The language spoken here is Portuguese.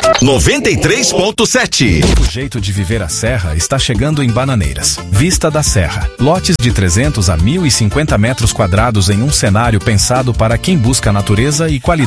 93.7. O jeito de viver a Serra está chegando em Bananeiras. Vista da Serra. Lotes de 300 a 1.050 metros quadrados em um cenário pensado para quem busca natureza e qualidade.